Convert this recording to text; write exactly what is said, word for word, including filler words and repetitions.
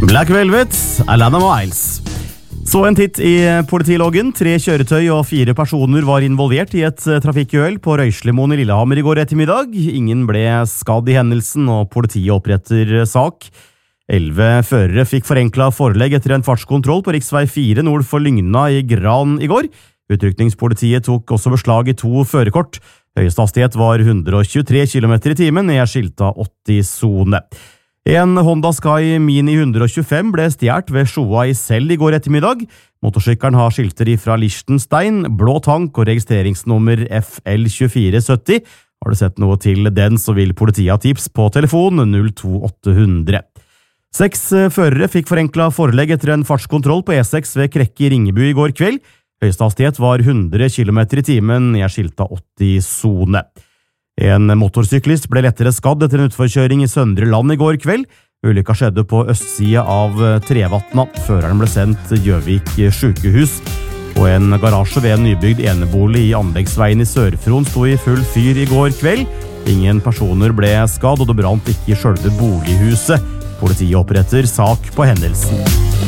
Black Velvet, Alana Miles. Så en titt i politiloggen. Tre kjøretøy og fire personer var involvert i et trafikkuhell på Røyslemoen i Lillehammer i går ettermiddag. Ingen ble skadd i hendelsen, og politiet oppretter sak. Elleve førere fikk forenklet forelegg etter en fartskontroll på riksvei fire nord for Lygna i Gran i går. Utrykningspolitiet tok også beslag i to førerkort. Høyeste hastighet var hundre og tjuetre kilometer i timen i en skilta åtti-sone. En Honda Sky Mini hundre og tjuefem ble stjert ved Sjoa i Sel i går ettermiddag. Motorsykkelen har skilter ifra Liechtenstein, blå tank og registreringsnummer F L tjuefire sytti. Har du sett noe til den, så vil politiet ha tips på telefon null to åtte hundre. Seks førere fikk forenklet forelegg etter en fartskontroll på E seks ved Krekke i Ringebu i går kveld. Høyeste hastighet var hundre kilometer i timen i en skilta åtti-sone. En motorsyklist ble lettere skadd etter en utforkjøring i Søndre Land i går kveld. Ulykka skjedde på østsida av Trevatna. Føreren ble sendt Gjøvik sykehus. Og en garasje ved en nybygd enebolig i Anleggsveien i Sørfron sto i full fyr i går kveld. Ingen personer ble skadd, og det brant ikke i selve bolighuset. Politiet oppretter sak på hendelsen.